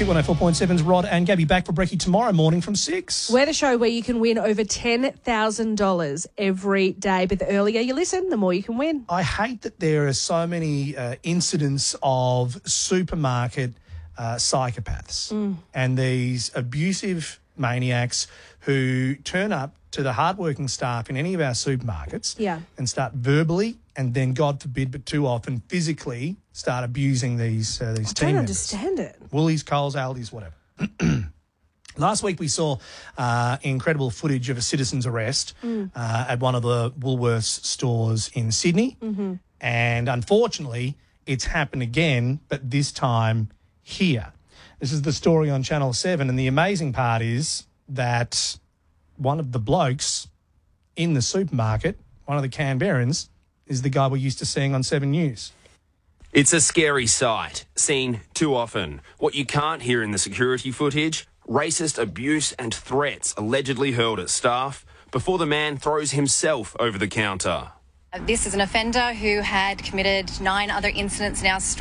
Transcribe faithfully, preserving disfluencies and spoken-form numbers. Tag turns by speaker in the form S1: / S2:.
S1: Hit one oh four point seven's Rod and Gabby back for brekkie tomorrow morning from six.
S2: We're the show where you can win over ten thousand dollars every day. But the earlier you listen, the more you can win.
S1: I hate that there are so many uh, incidents of supermarket uh, psychopaths
S2: Mm.
S1: and these abusive maniacs who turn up to the hardworking staff in any of our supermarkets
S2: Yeah.
S1: and start verbally and then, God forbid, but too often physically start abusing these uh, these
S2: I
S1: team
S2: don't
S1: members.
S2: understand it.
S1: Woolies, Coles, Aldi's, whatever. Last week we saw uh, incredible footage of a citizen's arrest
S2: Mm.
S1: uh, at one of the Woolworths stores in Sydney.
S2: Mm-hmm.
S1: And unfortunately, it's happened again, but this time here. This is the story on Channel seven, and the amazing part is that one of the blokes in the supermarket, one of the Canberrans, is the guy we're used to seeing on Seven News.
S3: It's a scary sight, seen too often. What you can't hear in the security footage, racist abuse and threats allegedly hurled at staff before the man throws himself over the counter.
S4: This is an offender who had committed nine other incidents in our store.